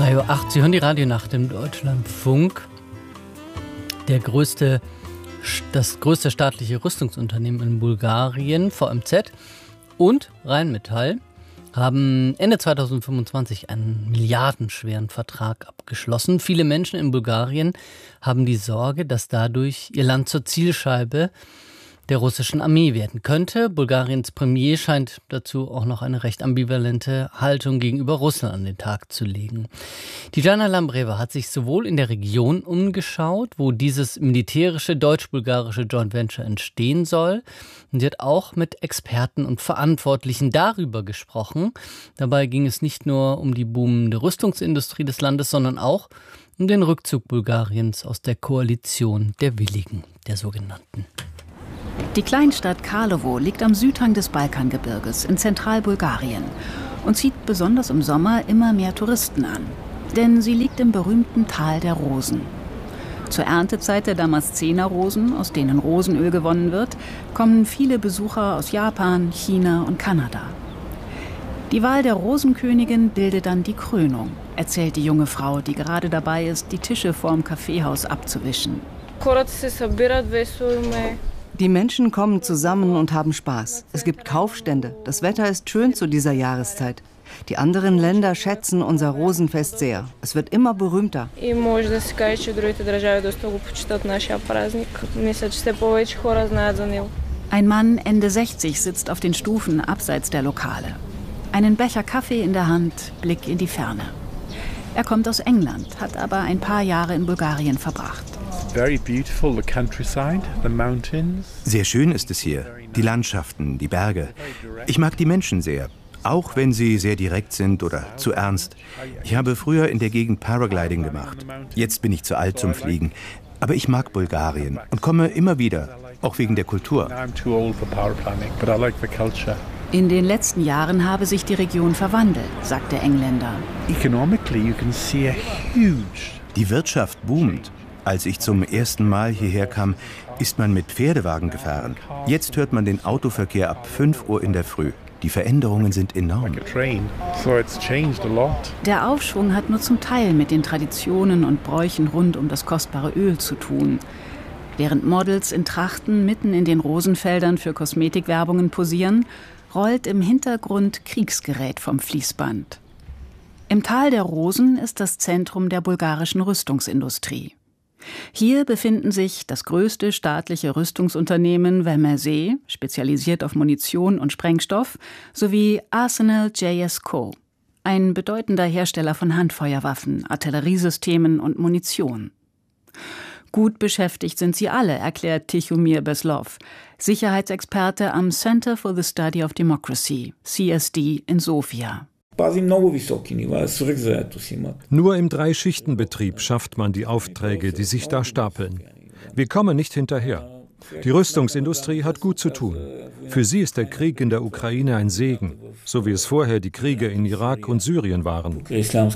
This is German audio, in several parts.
3:08 Uhr, Sie hören die Radionacht im Deutschlandfunk. Das größte staatliche Rüstungsunternehmen in Bulgarien, VMZ und Rheinmetall, haben Ende 2025 einen milliardenschweren Vertrag abgeschlossen. Viele Menschen in Bulgarien haben die Sorge, dass dadurch ihr Land zur Zielscheibe der russischen Armee werden könnte. Bulgariens Premier scheint dazu auch noch eine recht ambivalente Haltung gegenüber Russland an den Tag zu legen. Dijana Lambreva hat sich sowohl in der Region umgeschaut, wo dieses militärische deutsch-bulgarische Joint Venture entstehen soll, und sie hat auch mit Experten und Verantwortlichen darüber gesprochen. Dabei ging es nicht nur um die boomende Rüstungsindustrie des Landes, sondern auch um den Rückzug Bulgariens aus der Koalition der Willigen, der sogenannten. Die Kleinstadt Karlovo liegt am Südhang des Balkangebirges in Zentralbulgarien und zieht besonders im Sommer immer mehr Touristen an. Denn sie liegt im berühmten Tal der Rosen. Zur Erntezeit der Damaszener-Rosen, aus denen Rosenöl gewonnen wird, kommen viele Besucher aus Japan, China und Kanada. Die Wahl der Rosenkönigin bildet dann die Krönung, erzählt die junge Frau, die gerade dabei ist, die Tische vorm Kaffeehaus abzuwischen. Die Menschen kommen zusammen und haben Spaß. Es gibt Kaufstände. Das Wetter ist schön zu dieser Jahreszeit. Die anderen Länder schätzen unser Rosenfest sehr. Es wird immer berühmter. Ein Mann Ende 60 sitzt auf den Stufen abseits der Lokale. Einen Becher Kaffee in der Hand, Blick in die Ferne. Er kommt aus England, hat aber ein paar Jahre in Bulgarien verbracht. Sehr schön ist es hier. Die Landschaften, die Berge. Ich mag die Menschen sehr, auch wenn sie sehr direkt sind oder zu ernst. Ich habe früher in der Gegend Paragliding gemacht. Jetzt bin ich zu alt zum Fliegen. Aber ich mag Bulgarien und komme immer wieder, auch wegen der Kultur. In den letzten Jahren habe sich die Region verwandelt, sagt der Engländer. Die Wirtschaft boomt. Als ich zum ersten Mal hierher kam, ist man mit Pferdewagen gefahren. Jetzt hört man den Autoverkehr ab 5 Uhr in der Früh. Die Veränderungen sind enorm. Der Aufschwung hat nur zum Teil mit den Traditionen und Bräuchen rund um das kostbare Öl zu tun. Während Models in Trachten mitten in den Rosenfeldern für Kosmetikwerbungen posieren, rollt im Hintergrund Kriegsgerät vom Fließband. Im Tal der Rosen ist das Zentrum der bulgarischen Rüstungsindustrie. Hier befinden sich das größte staatliche Rüstungsunternehmen VMZ, spezialisiert auf Munition und Sprengstoff, sowie Arsenal JS Co., ein bedeutender Hersteller von Handfeuerwaffen, Artilleriesystemen und Munition. Gut beschäftigt sind sie alle, erklärt Tichomir Beslov, Sicherheitsexperte am Center for the Study of Democracy, CSD in Sofia. Nur im Drei-Schichten-Betrieb schafft man die Aufträge, die sich da stapeln. Wir kommen nicht hinterher. Die Rüstungsindustrie hat gut zu tun. Für sie ist der Krieg in der Ukraine ein Segen, so wie es vorher die Kriege in Irak und Syrien waren.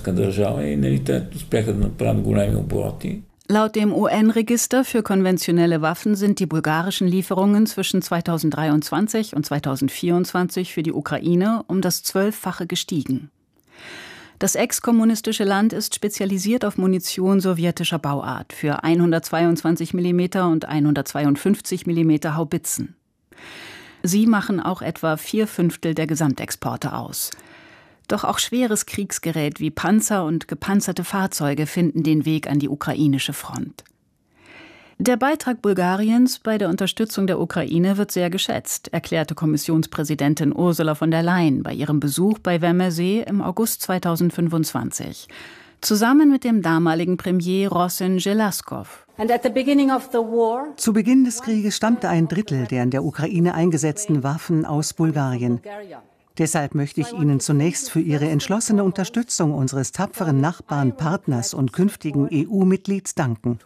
Laut dem UN-Register für konventionelle Waffen sind die bulgarischen Lieferungen zwischen 2023 und 2024 für die Ukraine um das 12-fache gestiegen. Das ex-kommunistische Land ist spezialisiert auf Munition sowjetischer Bauart für 122 mm und 152 mm Haubitzen. Sie machen auch etwa 4/5 der Gesamtexporte aus. Doch auch schweres Kriegsgerät wie Panzer und gepanzerte Fahrzeuge finden den Weg an die ukrainische Front. Der Beitrag Bulgariens bei der Unterstützung der Ukraine wird sehr geschätzt, erklärte Kommissionspräsidentin Ursula von der Leyen bei ihrem Besuch bei VMZ im August 2025. Zusammen mit dem damaligen Premier Rosen Želaskov. Zu Beginn des Krieges stammte 1/3 der in der Ukraine eingesetzten Waffen aus Bulgarien. Deshalb möchte ich Ihnen zunächst für Ihre entschlossene Unterstützung unseres tapferen Nachbarn, Partners und künftigen EU-Mitglieds danken.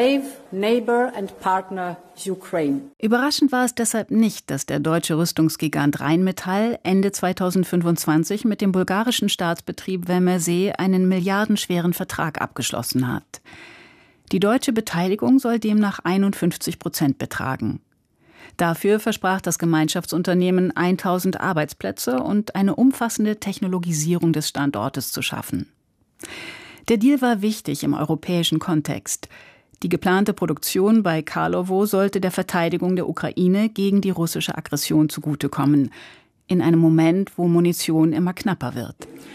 Überraschend war es deshalb nicht, dass der deutsche Rüstungsgigant Rheinmetall Ende 2025 mit dem bulgarischen Staatsbetrieb VMZ einen milliardenschweren Vertrag abgeschlossen hat. Die deutsche Beteiligung soll demnach 51% betragen. Dafür versprach das Gemeinschaftsunternehmen 1000 Arbeitsplätze und eine umfassende Technologisierung des Standortes zu schaffen. Der Deal war wichtig im europäischen Kontext. Die geplante Produktion bei Karlowo sollte der Verteidigung der Ukraine gegen die russische Aggression zugutekommen. In einem Moment, wo Munition immer knapper wird.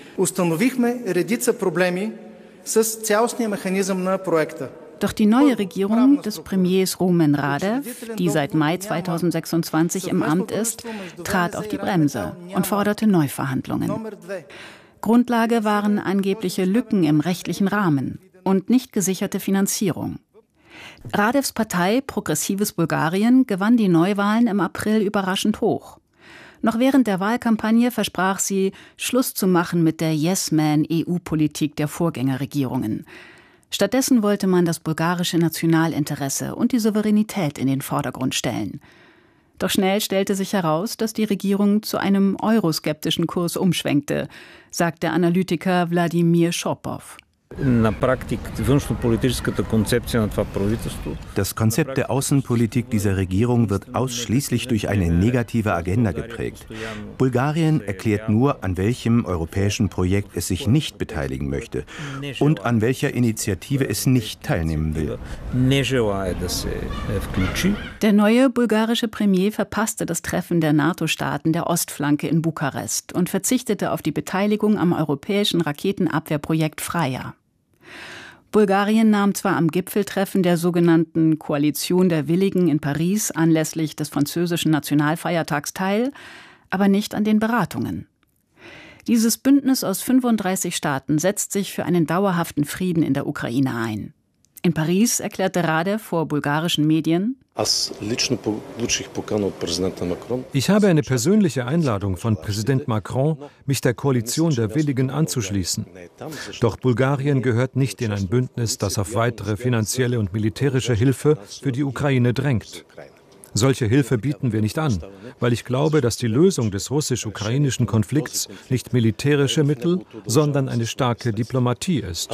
Doch die neue Regierung des Premiers Rumen Radev, die seit Mai 2026 im Amt ist, trat auf die Bremse und forderte Neuverhandlungen. Grundlage waren angebliche Lücken im rechtlichen Rahmen und nicht gesicherte Finanzierung. Radevs Partei Progressives Bulgarien gewann die Neuwahlen im April überraschend hoch. Noch während der Wahlkampagne versprach sie, Schluss zu machen mit der Yes-Man-EU-Politik der Vorgängerregierungen. Stattdessen wollte man das bulgarische Nationalinteresse und die Souveränität in den Vordergrund stellen. Doch schnell stellte sich heraus, dass die Regierung zu einem euroskeptischen Kurs umschwenkte, sagt der Analytiker Wladimir Schopow. Das Konzept der Außenpolitik dieser Regierung wird ausschließlich durch eine negative Agenda geprägt. Bulgarien erklärt nur, an welchem europäischen Projekt es sich nicht beteiligen möchte und an welcher Initiative es nicht teilnehmen will. Der neue bulgarische Premier verpasste das Treffen der NATO-Staaten der Ostflanke in Bukarest und verzichtete auf die Beteiligung am europäischen Raketenabwehrprojekt Freya. Bulgarien nahm zwar am Gipfeltreffen der sogenannten Koalition der Willigen in Paris anlässlich des französischen Nationalfeiertags teil, aber nicht an den Beratungen. Dieses Bündnis aus 35 Staaten setzt sich für einen dauerhaften Frieden in der Ukraine ein. In Paris erklärte Radev vor bulgarischen Medien: Ich habe eine persönliche Einladung von Präsident Macron, mich der Koalition der Willigen anzuschließen. Doch Bulgarien gehört nicht in ein Bündnis, das auf weitere finanzielle und militärische Hilfe für die Ukraine drängt. Solche Hilfe bieten wir nicht an, weil ich glaube, dass die Lösung des russisch-ukrainischen Konflikts nicht militärische Mittel, sondern eine starke Diplomatie ist.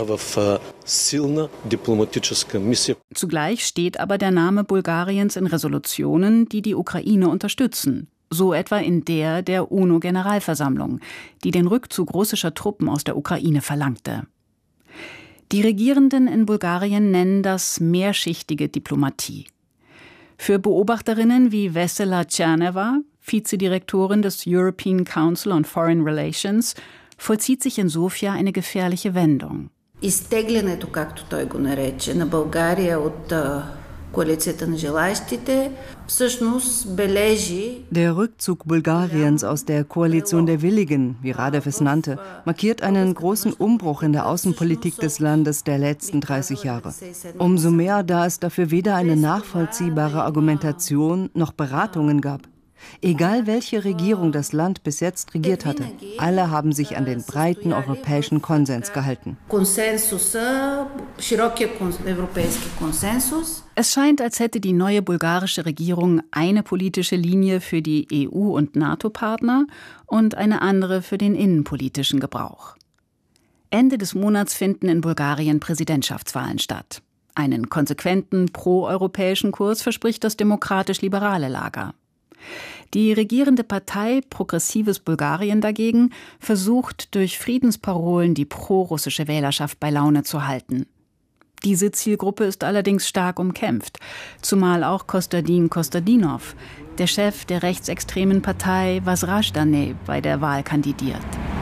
Zugleich steht aber der Name Bulgariens in Resolutionen, die die Ukraine unterstützen. So etwa in der UNO-Generalversammlung, die den Rückzug russischer Truppen aus der Ukraine verlangte. Die Regierenden in Bulgarien nennen das mehrschichtige Diplomatie. Für Beobachterinnen wie Vesela Tcherneva, Vizedirektorin des European Council on Foreign Relations, vollzieht sich in Sofia eine gefährliche Wendung. Der Rückzug Bulgariens aus der Koalition der Willigen, wie Radev es nannte, markiert einen großen Umbruch in der Außenpolitik des Landes der letzten 30 Jahre. Umso mehr, da es dafür weder eine nachvollziehbare Argumentation noch Beratungen gab. Egal welche Regierung das Land bis jetzt regiert hatte, alle haben sich an den breiten europäischen Konsens gehalten. Es scheint, als hätte die neue bulgarische Regierung eine politische Linie für die EU- und NATO-Partner und eine andere für den innenpolitischen Gebrauch. Ende des Monats finden in Bulgarien Präsidentschaftswahlen statt. Einen konsequenten proeuropäischen Kurs verspricht das demokratisch-liberale Lager. Die regierende Partei Progressives Bulgarien dagegen versucht, durch Friedensparolen die prorussische Wählerschaft bei Laune zu halten. Diese Zielgruppe ist allerdings stark umkämpft, zumal auch Kostadin Kostadinov, der Chef der rechtsextremen Partei Возрождение, bei der Wahl kandidiert.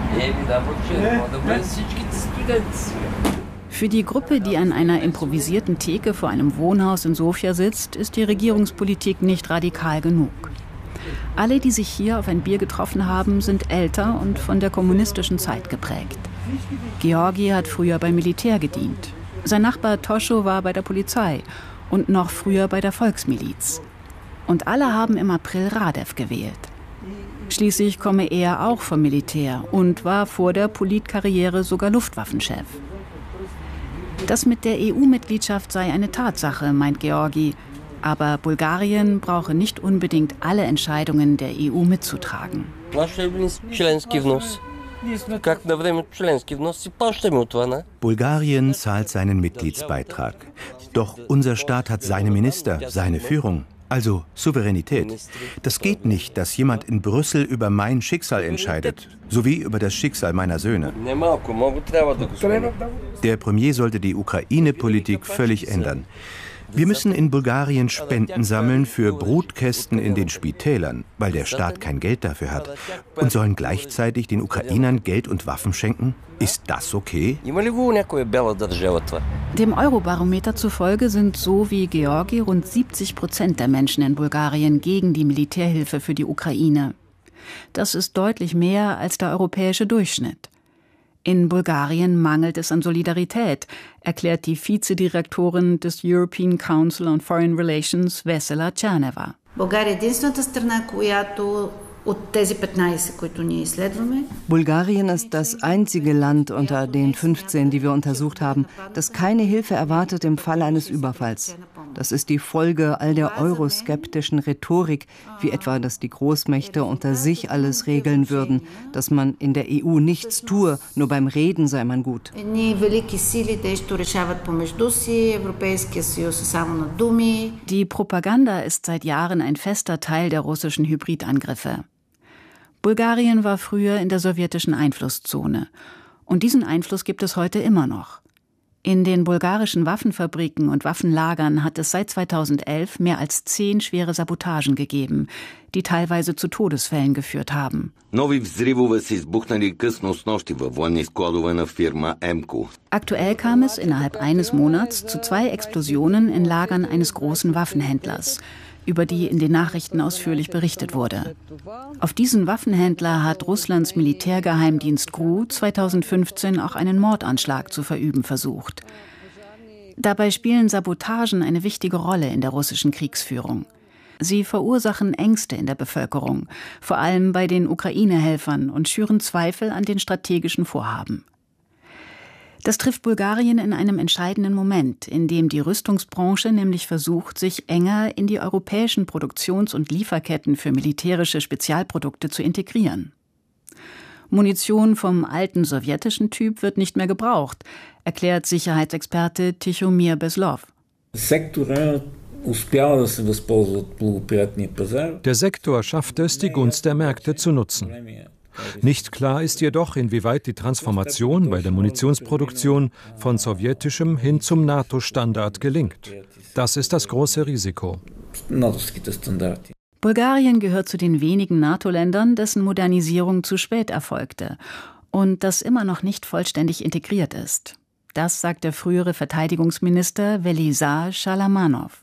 Für die Gruppe, die an einer improvisierten Theke vor einem Wohnhaus in Sofia sitzt, ist die Regierungspolitik nicht radikal genug. Alle, die sich hier auf ein Bier getroffen haben, sind älter und von der kommunistischen Zeit geprägt. Georgi hat früher beim Militär gedient. Sein Nachbar Toscho war bei der Polizei und noch früher bei der Volksmiliz. Und alle haben im April Radev gewählt. Schließlich komme er auch vom Militär und war vor der Politkarriere sogar Luftwaffenchef. Das mit der EU-Mitgliedschaft sei eine Tatsache, meint Georgi. Aber Bulgarien brauche nicht unbedingt alle Entscheidungen der EU mitzutragen. Bulgarien zahlt seinen Mitgliedsbeitrag. Doch unser Staat hat seine Minister, seine Führung. Also Souveränität. Das geht nicht, dass jemand in Brüssel über mein Schicksal entscheidet, sowie über das Schicksal meiner Söhne. Der Premier sollte die Ukraine-Politik völlig ändern. Wir müssen in Bulgarien Spenden sammeln für Brutkästen in den Spitälern, weil der Staat kein Geld dafür hat, und sollen gleichzeitig den Ukrainern Geld und Waffen schenken? Ist das okay? Dem Eurobarometer zufolge sind so wie Georgi rund 70% der Menschen in Bulgarien gegen die Militärhilfe für die Ukraine. Das ist deutlich mehr als der europäische Durchschnitt. In Bulgarien mangelt es an Solidarität, erklärt die Vizedirektorin des European Council on Foreign Relations, Vesela Tcherneva. Bulgarien ist das einzige Land unter den 15, die wir untersucht haben, das keine Hilfe erwartet im Fall eines Überfalls. Das ist die Folge all der euroskeptischen Rhetorik, wie etwa, dass die Großmächte unter sich alles regeln würden, dass man in der EU nichts tue, nur beim Reden sei man gut. Die Propaganda ist seit Jahren ein fester Teil der russischen Hybridangriffe. Bulgarien war früher in der sowjetischen Einflusszone. Und diesen Einfluss gibt es heute immer noch. In den bulgarischen Waffenfabriken und Waffenlagern hat es seit 2011 mehr als 10 schwere Sabotagen gegeben, die teilweise zu Todesfällen geführt haben. Aktuell kam es innerhalb eines Monats zu 2 Explosionen in Lagern eines großen Waffenhändlers, über die in den Nachrichten ausführlich berichtet wurde. Auf diesen Waffenhändler hat Russlands Militärgeheimdienst GRU 2015 auch einen Mordanschlag zu verüben versucht. Dabei spielen Sabotagen eine wichtige Rolle in der russischen Kriegsführung. Sie verursachen Ängste in der Bevölkerung, vor allem bei den Ukraine-Helfern, und schüren Zweifel an den strategischen Vorhaben. Das trifft Bulgarien in einem entscheidenden Moment, in dem die Rüstungsbranche nämlich versucht, sich enger in die europäischen Produktions- und Lieferketten für militärische Spezialprodukte zu integrieren. Munition vom alten sowjetischen Typ wird nicht mehr gebraucht, erklärt Sicherheitsexperte Tichomir Beslov. Der Sektor schafft es, die Gunst der Märkte zu nutzen. Nicht klar ist jedoch, inwieweit die Transformation bei der Munitionsproduktion von sowjetischem hin zum NATO-Standard gelingt. Das ist das große Risiko. Bulgarien gehört zu den wenigen NATO-Ländern, dessen Modernisierung zu spät erfolgte und das immer noch nicht vollständig integriert ist. Das sagt der frühere Verteidigungsminister Velizar Shalamanov.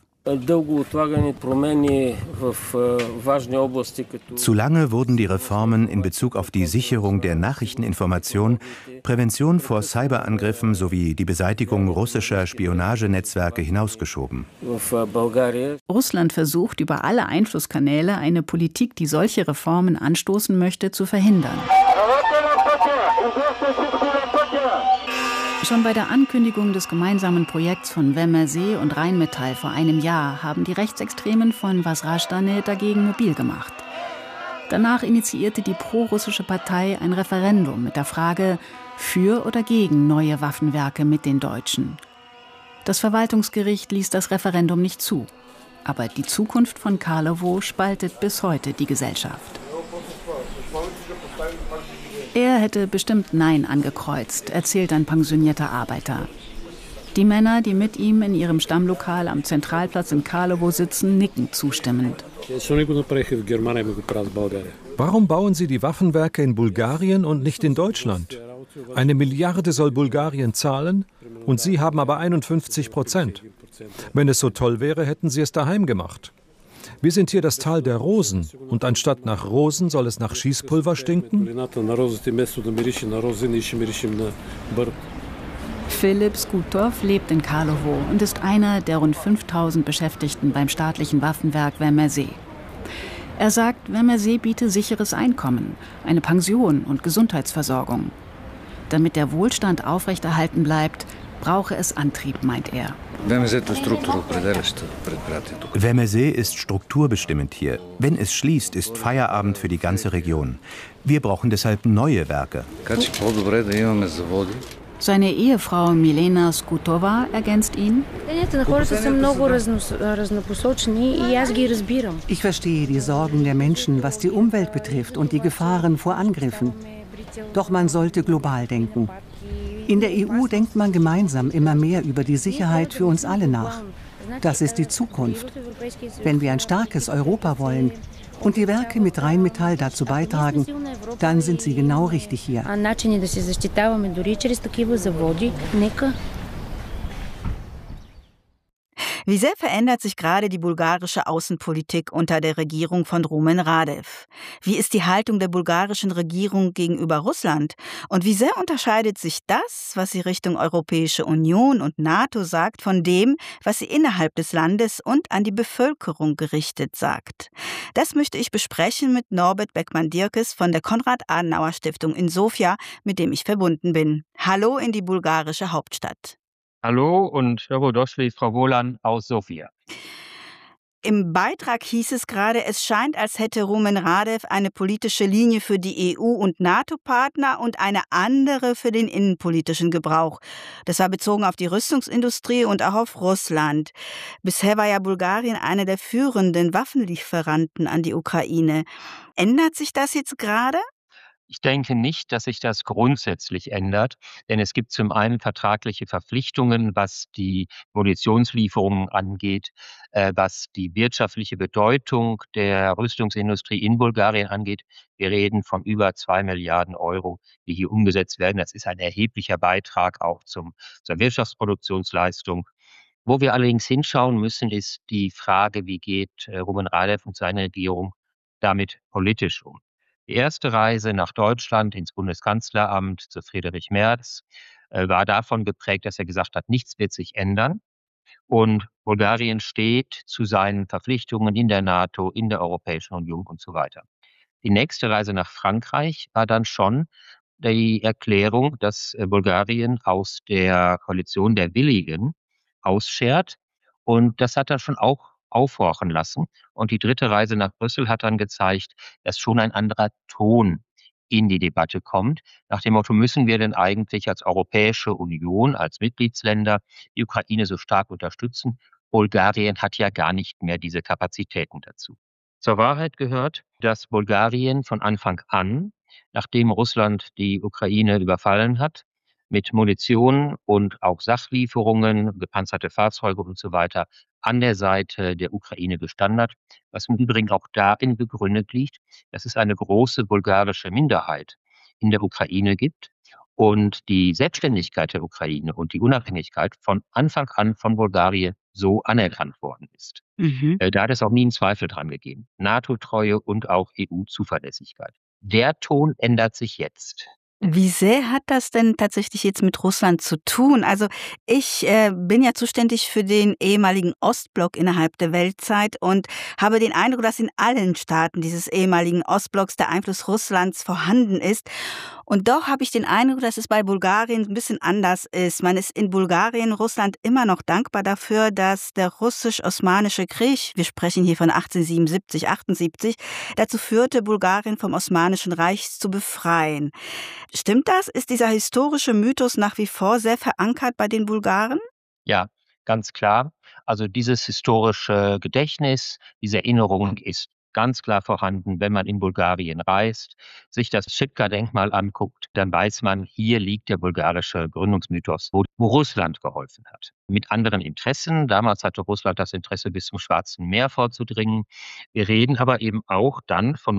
Zu lange wurden die Reformen in Bezug auf die Sicherung der Nachrichteninformation, Prävention vor Cyberangriffen sowie die Beseitigung russischer Spionagenetzwerke hinausgeschoben. Russland versucht über alle Einflusskanäle eine Politik, die solche Reformen anstoßen möchte, zu verhindern. Schon bei der Ankündigung des gemeinsamen Projekts von VMZ und Rheinmetall vor einem Jahr haben die Rechtsextremen von Vazhrastane dagegen mobil gemacht. Danach initiierte die prorussische Partei ein Referendum mit der Frage für oder gegen neue Waffenwerke mit den Deutschen. Das Verwaltungsgericht ließ das Referendum nicht zu. Aber die Zukunft von Karlowo spaltet bis heute die Gesellschaft. Er hätte bestimmt Nein angekreuzt, erzählt ein pensionierter Arbeiter. Die Männer, die mit ihm in ihrem Stammlokal am Zentralplatz in Karlowo sitzen, nicken zustimmend. Warum bauen Sie die Waffenwerke in Bulgarien und nicht in Deutschland? 1 Milliarde soll Bulgarien zahlen und Sie haben aber 51%. Wenn es so toll wäre, hätten Sie es daheim gemacht. Wir sind hier das Tal der Rosen und anstatt nach Rosen soll es nach Schießpulver stinken? Philipp Skutov lebt in Karlowo und ist einer der rund 5000 Beschäftigten beim staatlichen Waffenwerk VMZ. Er sagt, VMZ biete sicheres Einkommen, eine Pension und Gesundheitsversorgung. Damit der Wohlstand aufrechterhalten bleibt, brauche es Antrieb, meint er. VMZ ist strukturbestimmend hier. Wenn es schließt, ist Feierabend für die ganze Region. Wir brauchen deshalb neue Werke. Seine Ehefrau Milena Skutova ergänzt ihn: Ich verstehe die Sorgen der Menschen, was die Umwelt betrifft und die Gefahren vor Angriffen. Doch man sollte global denken. In der EU denkt man gemeinsam immer mehr über die Sicherheit für uns alle nach. Das ist die Zukunft. Wenn wir ein starkes Europa wollen und die Werke mit Rheinmetall dazu beitragen, dann sind sie genau richtig hier. Wie sehr verändert sich gerade die bulgarische Außenpolitik unter der Regierung von Rumen Radev? Wie ist die Haltung der bulgarischen Regierung gegenüber Russland? Und wie sehr unterscheidet sich das, was sie Richtung Europäische Union und NATO sagt, von dem, was sie innerhalb des Landes und an die Bevölkerung gerichtet sagt? Das möchte ich besprechen mit Norbert Beckmann-Dierkes von der Konrad-Adenauer-Stiftung in Sofia, mit dem ich verbunden bin. Hallo in die bulgarische Hauptstadt. Hallo und Dobrodošli, Frau Wolan aus Sofia. Im Beitrag hieß es gerade, es scheint, als hätte Rumen Radev eine politische Linie für die EU- und NATO-Partner und eine andere für den innenpolitischen Gebrauch. Das war bezogen auf die Rüstungsindustrie und auch auf Russland. Bisher war ja Bulgarien einer der führenden Waffenlieferanten an die Ukraine. Ändert sich das jetzt gerade? Ich denke nicht, dass sich das grundsätzlich ändert, denn es gibt zum einen vertragliche Verpflichtungen, was die Munitionslieferungen angeht, was die wirtschaftliche Bedeutung der Rüstungsindustrie in Bulgarien angeht. Wir reden von über 2 Milliarden Euro, die hier umgesetzt werden. Das ist ein erheblicher Beitrag auch zur Wirtschaftsproduktionsleistung. Wo wir allerdings hinschauen müssen, ist die Frage, wie geht Rumen Radev und seine Regierung damit politisch um. Die erste Reise nach Deutschland ins Bundeskanzleramt zu Friedrich Merz war davon geprägt, dass er gesagt hat, nichts wird sich ändern. Und Bulgarien steht zu seinen Verpflichtungen in der NATO, in der Europäischen Union und so weiter. Die nächste Reise nach Frankreich war dann schon die Erklärung, dass Bulgarien aus der Koalition der Willigen ausschert. Und das hat er schon auch aufhorchen lassen. Und die dritte Reise nach Brüssel hat dann gezeigt, dass schon ein anderer Ton in die Debatte kommt. Nach dem Motto, müssen wir denn eigentlich als Europäische Union, als Mitgliedsländer die Ukraine so stark unterstützen? Bulgarien hat ja gar nicht mehr diese Kapazitäten dazu. Zur Wahrheit gehört, dass Bulgarien von Anfang an, nachdem Russland die Ukraine überfallen hat, mit Munition und auch Sachlieferungen, gepanzerte Fahrzeuge und so weiter an der Seite der Ukraine gestanden hat, was im Übrigen auch darin begründet liegt, dass es eine große bulgarische Minderheit in der Ukraine gibt und die Selbstständigkeit der Ukraine und die Unabhängigkeit von Anfang an von Bulgarien so anerkannt worden ist. Da hat es auch nie einen Zweifel dran gegeben. NATO-Treue und auch EU-Zuverlässigkeit. Der Ton ändert sich jetzt. Wie sehr hat das denn tatsächlich jetzt mit Russland zu tun? Also ich bin ja zuständig für den ehemaligen Ostblock innerhalb der Weltzeit und habe den Eindruck, dass in allen Staaten dieses ehemaligen Ostblocks der Einfluss Russlands vorhanden ist. Und doch habe ich den Eindruck, dass es bei Bulgarien ein bisschen anders ist. Man ist in Bulgarien, Russland immer noch dankbar dafür, dass der russisch-osmanische Krieg, wir sprechen hier von 1877, 78, dazu führte, Bulgarien vom Osmanischen Reich zu befreien. Stimmt das? Ist dieser historische Mythos nach wie vor sehr verankert bei den Bulgaren? Ja, ganz klar. Also dieses historische Gedächtnis, diese Erinnerung ist ganz klar vorhanden, wenn man in Bulgarien reist, sich das Schipka-Denkmal anguckt, dann weiß man, hier liegt der bulgarische Gründungsmythos, wo Russland geholfen hat. Mit anderen Interessen. Damals hatte Russland das Interesse, bis zum Schwarzen Meer vorzudringen. Wir reden aber eben auch dann von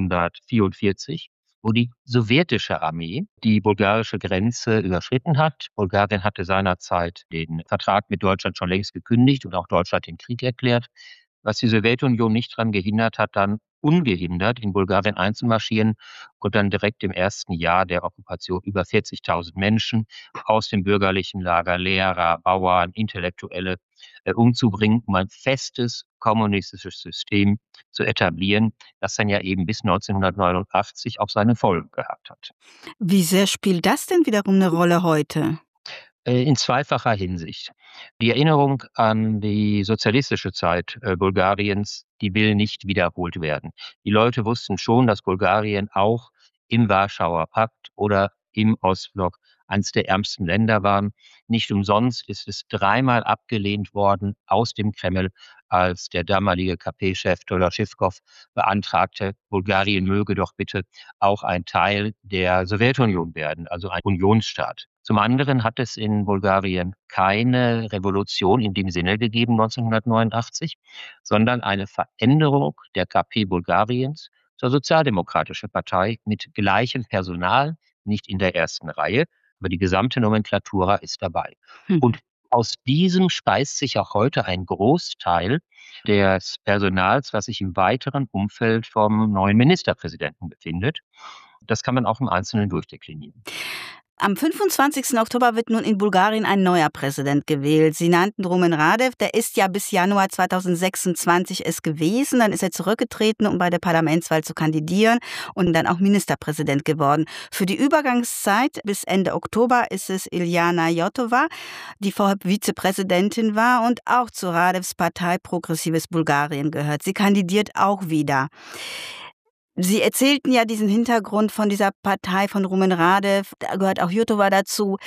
1944, wo die sowjetische Armee die bulgarische Grenze überschritten hat. Bulgarien hatte seinerzeit den Vertrag mit Deutschland schon längst gekündigt und auch Deutschland den Krieg erklärt, was die Sowjetunion nicht daran gehindert hat, dann ungehindert in Bulgarien einzumarschieren und dann direkt im ersten Jahr der Okkupation über 40.000 Menschen aus dem bürgerlichen Lager, Lehrer, Bauern, Intellektuelle umzubringen, um ein festes kommunistisches System zu etablieren, das dann ja eben bis 1989 auch seine Folgen gehabt hat. Wie sehr spielt das denn wiederum eine Rolle heute? In zweifacher Hinsicht. Die Erinnerung an die sozialistische Zeit Bulgariens, die will nicht wiederholt werden. Die Leute wussten schon, dass Bulgarien auch im Warschauer Pakt oder im Ostblock eines der ärmsten Länder waren. Nicht umsonst ist es 3-mal abgelehnt worden aus dem Kreml, als der damalige KP-Chef Toloschivkov beantragte, Bulgarien möge doch bitte auch ein Teil der Sowjetunion werden, also ein Unionsstaat. Zum anderen hat es in Bulgarien keine Revolution in dem Sinne gegeben 1989, sondern eine Veränderung der KP Bulgariens zur Sozialdemokratischen Partei mit gleichem Personal, nicht in der ersten Reihe, aber die gesamte Nomenklatura ist dabei. Und aus diesem speist sich auch heute ein Großteil des Personals, was sich im weiteren Umfeld vom neuen Ministerpräsidenten befindet. Das kann man auch im Einzelnen durchdeklinieren. Am 25. Oktober wird nun in Bulgarien ein neuer Präsident gewählt. Sie nannten Rumen Radev, der ist ja bis Januar 2026 es gewesen. Dann ist er zurückgetreten, um bei der Parlamentswahl zu kandidieren und dann auch Ministerpräsident geworden. Für die Übergangszeit bis Ende Oktober ist es Iljana Jotova, die vorher Vizepräsidentin war und auch zu Radevs Partei Progressives Bulgarien gehört. Sie kandidiert auch wieder. Sie erzählten ja diesen Hintergrund von dieser Partei von Rumen Radev, da gehört auch Jotova dazu.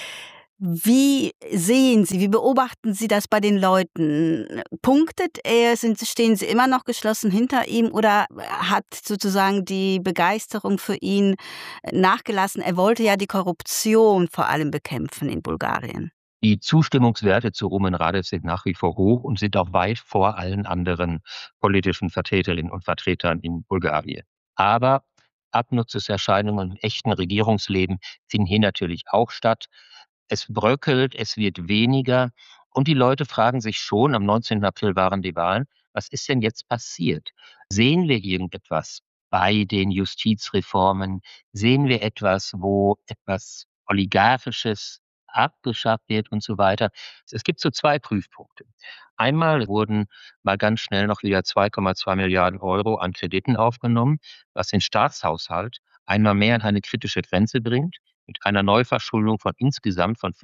Wie sehen Sie, wie beobachten Sie das bei den Leuten? Punktet er, stehen Sie immer noch geschlossen hinter ihm oder hat sozusagen die Begeisterung für ihn nachgelassen? Er wollte ja die Korruption vor allem bekämpfen in Bulgarien. Die Zustimmungswerte zu Rumen Radev sind nach wie vor hoch und sind auch weit vor allen anderen politischen Vertreterinnen und Vertretern in Bulgarien. Aber Abnutzungserscheinungen im echten Regierungsleben finden hier natürlich auch statt. Es bröckelt, es wird weniger und die Leute fragen sich schon, am 19. April waren die Wahlen, was ist denn jetzt passiert? Sehen wir irgendetwas bei den Justizreformen? Sehen wir etwas, wo etwas Oligarchisches abgeschafft wird und so weiter? Es gibt so 2 Prüfpunkte. Einmal wurden mal ganz schnell noch wieder 2,2 Milliarden Euro an Krediten aufgenommen, was den Staatshaushalt einmal mehr an eine kritische Grenze bringt. Mit einer Neuverschuldung von insgesamt von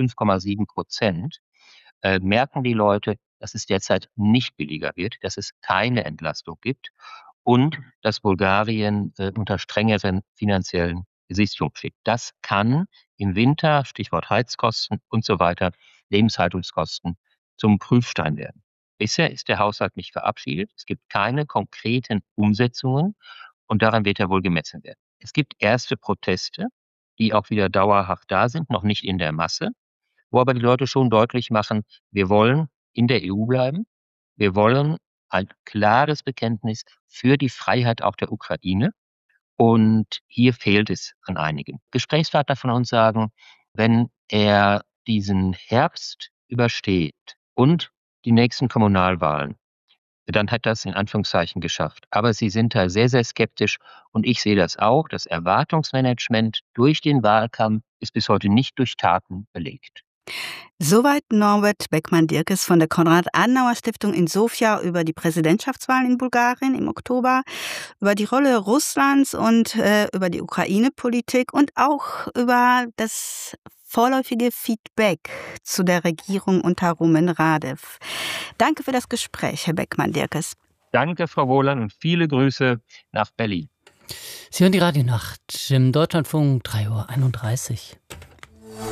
5,7%, merken die Leute, dass es derzeit nicht billiger wird, dass es keine Entlastung gibt und dass Bulgarien unter strengeren finanziellen Gesichtspunkt steht. Das kann im Winter, Stichwort Heizkosten und so weiter, Lebenshaltungskosten zum Prüfstein werden. Bisher ist der Haushalt nicht verabschiedet. Es gibt keine konkreten Umsetzungen und daran wird er wohl gemessen werden. Es gibt erste Proteste, die auch wieder dauerhaft da sind, noch nicht in der Masse, wo aber die Leute schon deutlich machen, wir wollen in der EU bleiben, wir wollen ein klares Bekenntnis für die Freiheit auch der Ukraine. Und hier fehlt es an einigen. Gesprächspartner von uns sagen, wenn er diesen Herbst übersteht und die nächsten Kommunalwahlen, dann hat das in Anführungszeichen geschafft. Aber sie sind da sehr, sehr skeptisch und ich sehe das auch. Das Erwartungsmanagement durch den Wahlkampf ist bis heute nicht durch Taten belegt. Soweit Norbert Beckmann-Dirkes von der Konrad-Adenauer-Stiftung in Sofia über die Präsidentschaftswahlen in Bulgarien im Oktober, über die Rolle Russlands und über die Ukraine-Politik und auch über das vorläufige Feedback zu der Regierung unter Rumen Radev. Danke für das Gespräch, Herr Beckmann-Dirkes. Danke, Frau Wohlan, und viele Grüße nach Berlin. Sie hören die Radionacht im Deutschlandfunk 3:31 Uhr.